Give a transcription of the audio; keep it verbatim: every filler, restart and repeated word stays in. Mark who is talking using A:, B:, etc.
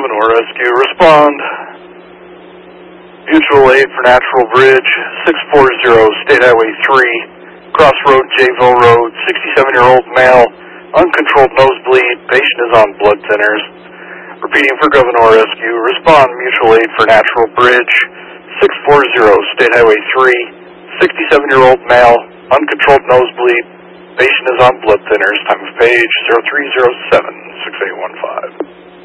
A: Gouverneur Rescue, respond. Mutual aid for Natural Bridge, six four zero, State Highway three, Crossroad, Jayville Road, sixty-seven-year-old male, uncontrolled nosebleed, patient is on blood thinners. Repeating for Gouverneur Rescue, respond. Mutual aid for Natural Bridge, six four zero, State Highway three, sixty-seven-year-old male, uncontrolled nosebleed, patient is on blood thinners. Time of page zero three zero seven, six eight one five.